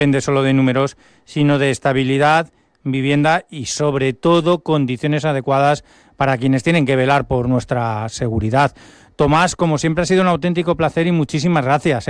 depende solo de números, sino de estabilidad, vivienda y sobre todo condiciones adecuadas para quienes tienen que velar por nuestra seguridad. Tomás, como siempre, ha sido un auténtico placer y muchísimas gracias.